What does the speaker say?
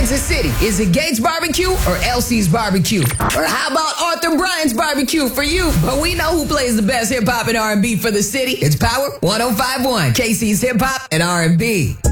Kansas City? Is it Gates Barbecue or Elsie's Barbecue? Or how about Arthur Bryant's Barbecue for you? But we know who plays the best hip hop and R&B for the city. It's Power 105.1, KC's Hip Hop and R&B.